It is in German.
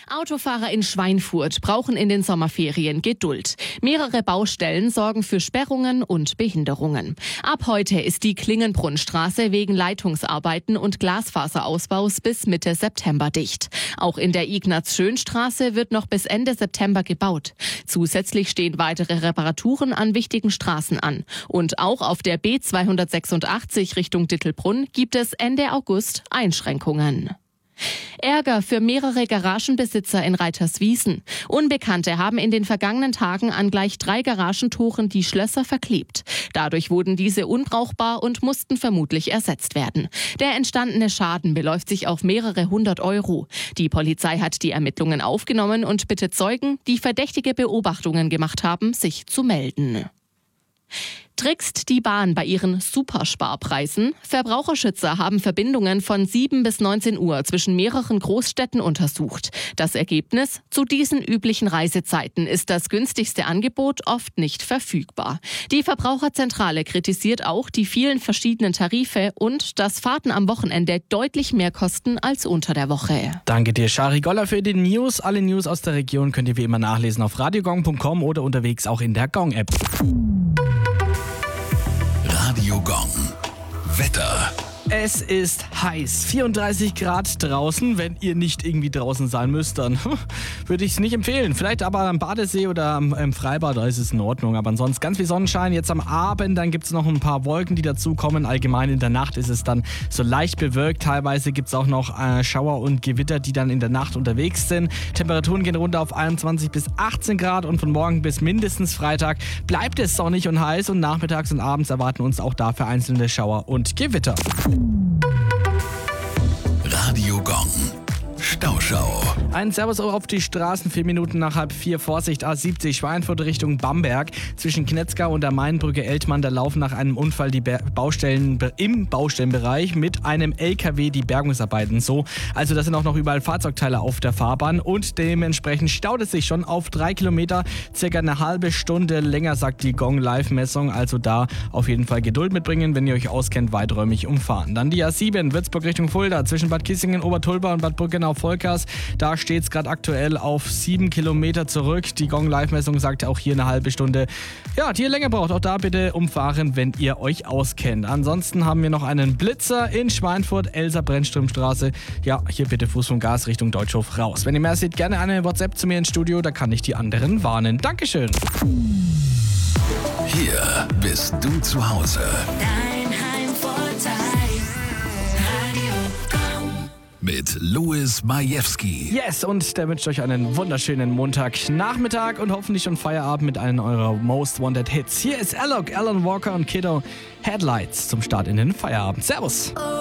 Autofahrer in Schweinfurt brauchen in den Sommerferien Geduld. Mehrere Baustellen sorgen für Sperrungen und Behinderungen. Ab heute ist die Klingenbrunnstraße wegen Leitungsarbeiten und Glasfaserausbaus bis Mitte September dicht. Auch in der Ignaz-Schön-Straße wird noch bis Ende September gebaut. Zusätzlich stehen weitere Reparaturen an wichtigen Straßen an. Und auch auf der B286 Richtung Dittelbrunn gibt es Ende August Einschränkungen. Ärger für mehrere Garagenbesitzer in Reiterswiesen. Unbekannte haben in den vergangenen Tagen an gleich 3 Garagentoren die Schlösser verklebt. Dadurch wurden diese unbrauchbar und mussten vermutlich ersetzt werden. Der entstandene Schaden beläuft sich auf mehrere 100 €. Die Polizei hat die Ermittlungen aufgenommen und bittet Zeugen, die verdächtige Beobachtungen gemacht haben, sich zu melden. Trickst die Bahn bei ihren Supersparpreisen? Verbraucherschützer haben Verbindungen von 7 bis 19 Uhr zwischen mehreren Großstädten untersucht. Das Ergebnis? Zu diesen üblichen Reisezeiten ist das günstigste Angebot oft nicht verfügbar. Die Verbraucherzentrale kritisiert auch die vielen verschiedenen Tarife und dass Fahrten am Wochenende deutlich mehr kosten als unter der Woche. Danke dir, Shari Goller, für die News. Alle News aus der Region könnt ihr wie immer nachlesen auf radiogong.com oder unterwegs auch in der Gong-App. Radio Gong. Wetter. Es ist heiß, 34 Grad draußen. Wenn ihr nicht irgendwie draußen sein müsst, dann würde ich es nicht empfehlen. Vielleicht aber am Badesee oder im Freibad, da ist es in Ordnung. Aber ansonsten ganz viel Sonnenschein. Jetzt am Abend, dann gibt es noch ein paar Wolken, die dazukommen. Allgemein in der Nacht ist es dann so leicht bewölkt. Teilweise gibt es auch noch Schauer und Gewitter, die dann in der Nacht unterwegs sind. Temperaturen gehen runter auf 21 bis 18 Grad und von morgen bis mindestens Freitag bleibt es sonnig und heiß. Und nachmittags und abends erwarten uns auch dafür einzelne Schauer und Gewitter. Radio Gong. Stauschau. Ein Servus auf die Straßen, 4 Minuten nach 3:30. Vorsicht, A70 Schweinfurt Richtung Bamberg. Zwischen Knetzgau und der Mainbrücke Eltmann, da laufen nach einem Unfall die Baustellen im Baustellenbereich mit einem LKW die Bergungsarbeiten. Also da sind auch noch überall Fahrzeugteile auf der Fahrbahn und dementsprechend staut es sich schon auf 3 Kilometer, circa eine halbe Stunde länger, sagt die Gong-Live-Messung. Also da auf jeden Fall Geduld mitbringen, wenn ihr euch auskennt, weiträumig umfahren. Dann die A7 Würzburg Richtung Fulda, zwischen Bad Kissingen, Obertulba und Bad Burgenau-Volkers. Da steht es gerade aktuell auf 7 Kilometer zurück. Die Gong-Live-Messung sagt auch hier eine halbe Stunde. Ja, die ihr länger braucht, auch da bitte umfahren, wenn ihr euch auskennt. Ansonsten haben wir noch einen Blitzer in Schweinfurt, Elsa-Brennström-Straße. Ja, hier bitte Fuß vom Gas Richtung Deutschhof raus. Wenn ihr mehr seht, gerne eine WhatsApp zu mir ins Studio, da kann ich die anderen warnen. Dankeschön. Hier bist du zu Hause. Dein Heimvorteil. Radio Gong. Mit Louis Majewski. Yes, und der wünscht euch einen wunderschönen Montagnachmittag und hoffentlich schon Feierabend mit einem eurer Most Wanted Hits. Hier ist Alok, Alan Walker und Kiddo, Headlights zum Start in den Feierabend. Servus.